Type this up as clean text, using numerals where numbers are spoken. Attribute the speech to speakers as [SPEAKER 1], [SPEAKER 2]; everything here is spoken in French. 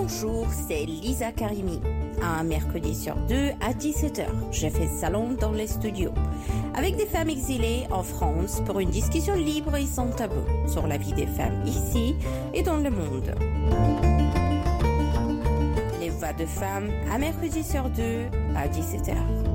[SPEAKER 1] Bonjour, c'est Lisa Karimi. Un mercredi sur deux à 17h, je fais salon dans les studios avec des femmes exilées en France pour une discussion libre et sans tabou sur la vie des femmes ici et dans le monde. Les voix de femmes, un mercredi sur deux à 17h.